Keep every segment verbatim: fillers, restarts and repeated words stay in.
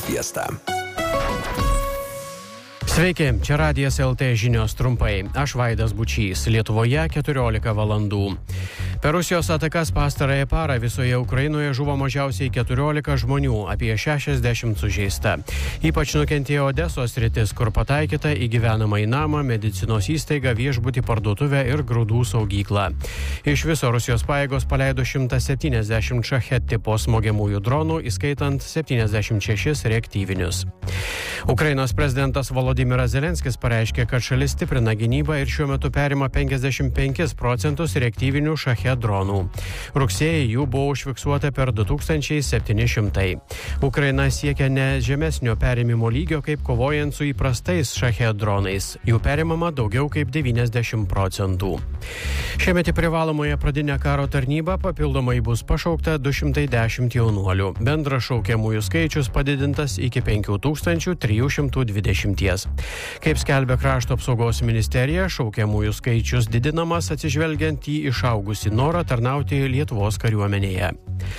Fiesta. Sveiki, čia Radijas L T žinios trumpai. Aš Vaidas Bučys, Lietuvoje keturiolika valandų. Per Rusijos atakas pastarąją parą visoje Ukrainoje žuvo mažiausiai keturiolika žmonių, apie šešiasdešimt sužeista. Ypač nukentėjo Odesos sritis, kur pataikyta į gyvenamąjį namą, medicinos įstaigą, viešbutį, parduotuvę ir grūdų saugyklą. Iš viso Rusijos pajėgos paleido šimtas septyniasdešimt šachet tipo smogiamųjų dronų, įskaitant septyniasdešimt šešis reaktyvinius. Ukrainos prezidentas Volodymyras Zelenskis pareiškė, kad šalis stiprina gynybą ir šiuo metu perima penkiasdešimt penkis procentus reaktyvinių šachet dronų. Rugsėjį jų buvo užfiksuota per du tūkstančiai septyni šimtai. Ukraina siekia ne žemesnio perėmimo lygio, kaip kovojant su įprastais šachet dronais. Jų perimama daugiau kaip devyniasdešimt procentų. Šiemet į privalomąją pradinę karo tarnybą papildomai bus pašaukta du šimtai dešimt jaunuolių. Bendras šaukiamųjų skaičius padidintas iki penkių tūkstančių trijų šimtų dvidešimt. Kaip skelbia Krašto apsaugos ministerija, šaukiamųjų skaičius didinamas atsižvelgiant į išaugusį norą tarnauti Lietuvos kariuomenėje.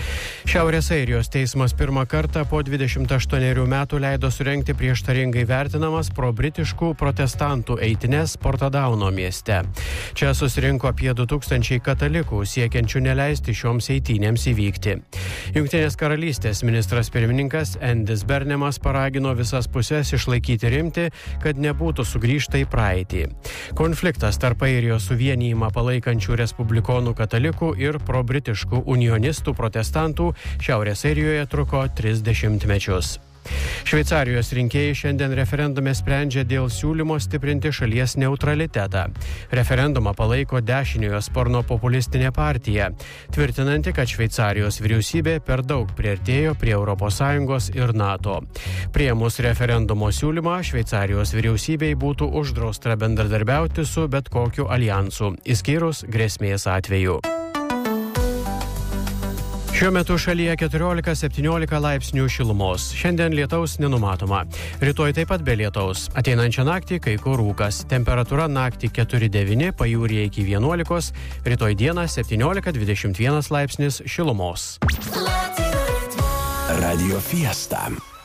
Šiaurės Airijos teismas pirmą kartą po dvidešimt aštuonerių metų leido surengti prieštaringai vertinamas pro-britiškų protestantų eitines Portadauno mieste. Čia susirinko apie du tūkstančiai katalikų, siekiančių neleisti šioms eitynėms įvykti. Jungtinės karalystės ministras pirmininkas Endis Bernemas paragino visas pusės išlaikyti rimtį, kad nebūtų sugrįžta į praeitį. Konfliktas tarp Airijos suvienijimą palaikančių respublikonų katalikų ir pro-britiškų unionistų protestantų Šiaurės Airijoje truko tris dešimtmečius. Šveicarijos rinkėjai šiandien referendume sprendžia dėl siūlymo stiprinti šalies neutralitetą. Referendumą palaiko dešiniojo sparno populistinė partija, tvirtinanti, kad Šveicarijos vyriausybė per daug priartėjo prie Europos Sąjungos ir NATO. Priėmus referendumo siūlymą, Šveicarijos vyriausybei būtų uždrausta bendradarbiauti su bet kokiu alijansu, išskyrus grėsmės atveju. Šiuo metu šalyje keturiolika septyniolika laipsnių šilumos. Šiandien lietaus nenumatoma. Rytoj taip pat be lietaus. Ateinančią naktį kai kur rūkas. Temperatūra naktį keturi devyni, pajūryje iki vienuolikos, rytoj dieną septyniolika dvidešimt vienas laipsnis šilumos. Radio Fiesta.